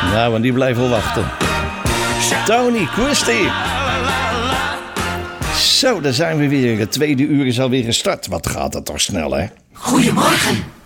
Ja, want die blijven wel wachten. Tony Christie. Zo, daar zijn we weer. Het tweede uur is alweer gestart. Wat gaat het toch snel, hè? Goedemorgen.